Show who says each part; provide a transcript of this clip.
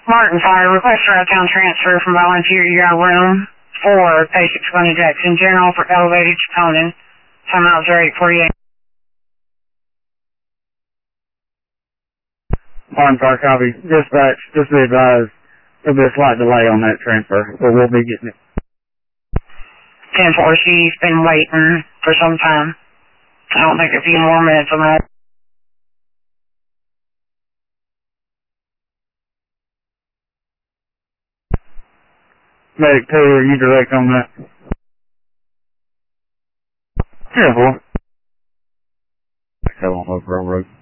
Speaker 1: Martin Fire, request for out-of-town transfer from volunteer. You got room for basic Spongy Jackson General for elevated Chiconin. Time out 0848.
Speaker 2: Martin Fire, copy. Dispatch, just be advised, there'll be a slight delay on that transfer, but we'll be getting it.
Speaker 1: 10-4, she's been waiting for some time. I don't think a few more minutes on that.
Speaker 2: Medic 2, are you direct on that? 10-4. Come on, Railroad.